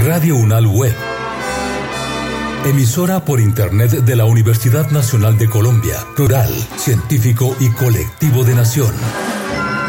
Radio UNAL Web. Emisora por Internet de la Universidad Nacional de Colombia. Plural, científico y colectivo de nación.